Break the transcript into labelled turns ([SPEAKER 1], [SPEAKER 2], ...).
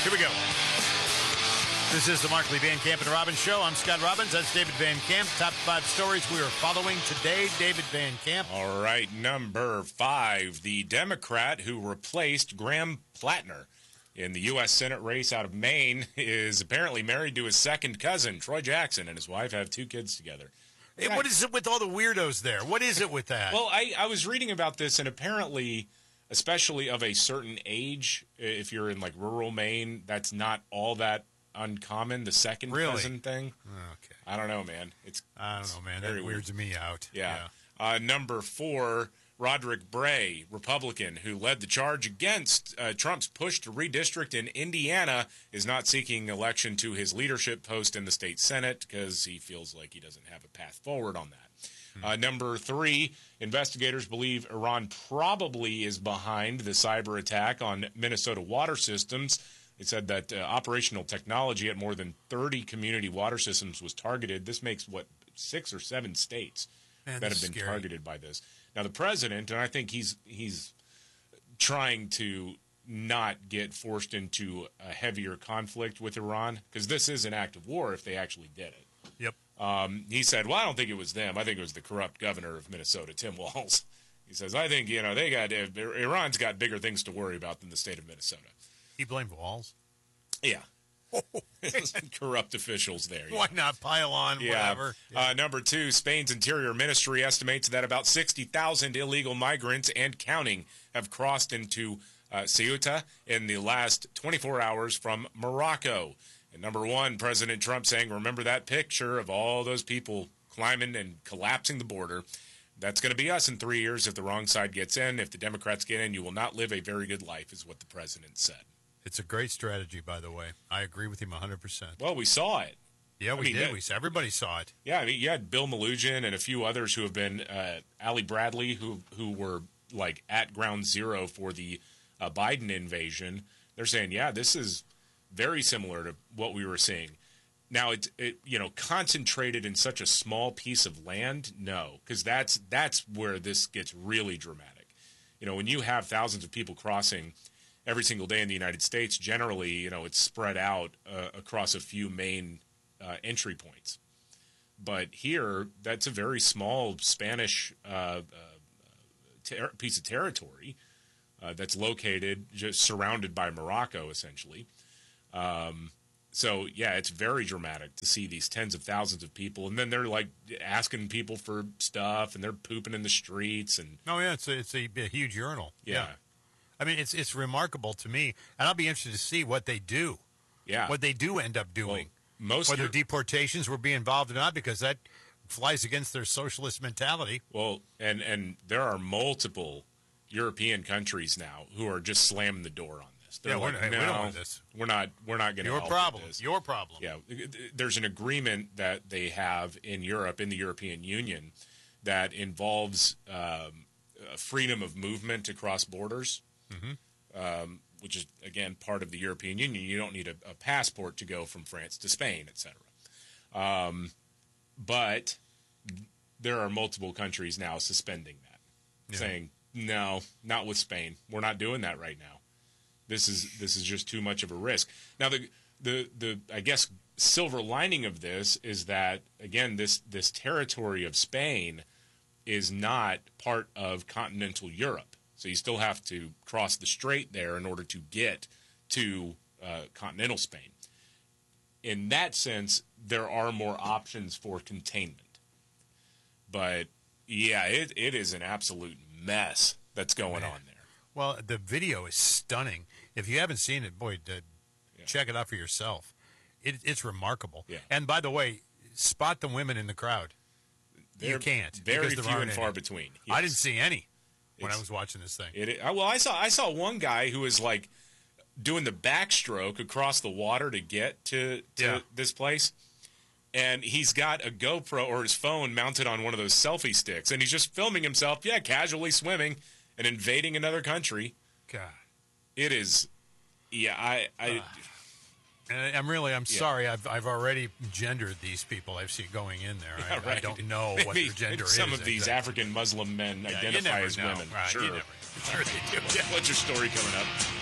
[SPEAKER 1] Here we go. This is the Markley Van Camp and Robbins Show. I'm Scott Robbins. That's David Van Camp. Top 5 stories we are following today. David Van Camp.
[SPEAKER 2] All right, number 5, the Democrat who replaced Graham Plattner in the U.S. Senate race out of Maine is apparently married to his second cousin, Troy Jackson, and his wife have 2 kids together.
[SPEAKER 1] Hey, what is it with all the weirdos there? What is it with that?
[SPEAKER 2] Well, I was reading about this, and apparently, especially of a certain age, if you're in like rural Maine, that's not all that uncommon, the second cousin thing.
[SPEAKER 1] Okay.
[SPEAKER 2] I don't know, man.
[SPEAKER 1] I don't know, man. That weirds me out.
[SPEAKER 2] Yeah. Number 4, Roderick Bray, Republican, who led the charge against Trump's push to redistrict in Indiana, is not seeking election to his leadership post in the state Senate because he feels like he doesn't have a path forward on that. Number 3, investigators believe Iran probably is behind the cyber attack on Minnesota water systems. It said that operational technology at more than 30 community water systems was targeted. This makes, 6 or 7 states that have been targeted by this. Now, the president, and I think he's trying to not get forced into a heavier conflict with Iran, because this is an act of war if they actually did it.
[SPEAKER 1] Yep.
[SPEAKER 2] He said, well, I don't think it was them. I think it was the corrupt governor of Minnesota, Tim Walz. He says, I think, Iran's got bigger things to worry about than the state of Minnesota.
[SPEAKER 1] He blamed Walz?
[SPEAKER 2] Yeah. Corrupt officials there. Yeah.
[SPEAKER 1] Why not pile on, whatever?
[SPEAKER 2] Yeah. Number 2, Spain's Interior Ministry estimates that about 60,000 illegal migrants and counting have crossed into Ceuta in the last 24 hours from Morocco. And number 1, President Trump saying, remember that picture of all those people climbing and collapsing the border? That's going to be us in 3 years if the wrong side gets in. If the Democrats get in, you will not live a very good life, is what the president said.
[SPEAKER 1] It's a great strategy, by the way. I agree with him 100%.
[SPEAKER 2] Well, we saw it.
[SPEAKER 1] Yeah, we did. Everybody saw it.
[SPEAKER 2] Yeah, I mean, you had Bill Malugin and a few others who have been, Ali Bradley, who were like at ground zero for the Biden invasion. They're saying, yeah, this is very similar to what we were seeing. Now, it concentrated in such a small piece of land, no, because that's where this gets really dramatic. When you have thousands of people crossing every single day in the United States, generally, it's spread out across a few main entry points. But here, that's a very small Spanish piece of territory that's located, just surrounded by Morocco, essentially. So, yeah, it's very dramatic to see these tens of thousands of people. And then they're, like, asking people for stuff, and they're pooping in the streets. And
[SPEAKER 1] oh, yeah, it's a huge urinal.
[SPEAKER 2] Yeah.
[SPEAKER 1] I mean, it's remarkable to me, and I'll be interested to see what they do.
[SPEAKER 2] Yeah.
[SPEAKER 1] What they do end up doing.
[SPEAKER 2] Well,
[SPEAKER 1] whether deportations will be involved or not, because that flies against their socialist mentality.
[SPEAKER 2] Well, and there are multiple European countries now who are just slamming the door on this. They're
[SPEAKER 1] we don't want this.
[SPEAKER 2] We're not going to help with this.
[SPEAKER 1] Your problem.
[SPEAKER 2] Yeah. There's an agreement that they have in Europe, in the European Union, that involves freedom of movement across borders. Mm-hmm. Which is, again, part of the European Union. You don't need a passport to go from France to Spain, etc. But there are multiple countries now suspending that, saying, no, not with Spain. We're not doing that right now. This is just too much of a risk. Now, the I guess, silver lining of this is that, again, this territory of Spain is not part of continental Europe. So you still have to cross the strait there in order to get to continental Spain. In that sense, there are more options for containment. But, yeah, it is an absolute mess that's going on there.
[SPEAKER 1] Well, the video is stunning. If you haven't seen it, boy, check it out for yourself. It's remarkable. Yeah. And, by the way, spot the women in the crowd. You can't.
[SPEAKER 2] Very few and far between. Yes.
[SPEAKER 1] I didn't see any. When I was watching this thing.
[SPEAKER 2] Well, I saw one guy who was like doing the backstroke across the water to get to this place, and he's got a GoPro or his phone mounted on one of those selfie sticks, and he's just filming himself, casually swimming and invading another country.
[SPEAKER 1] God,
[SPEAKER 2] it is. Yeah,
[SPEAKER 1] I'm sorry. I've already gendered these people I see going in there. I don't know what their gender is.
[SPEAKER 2] Some of these African Muslim men identify as women.
[SPEAKER 1] Right.
[SPEAKER 2] Sure.
[SPEAKER 1] Sure they do.
[SPEAKER 2] What's your story coming up?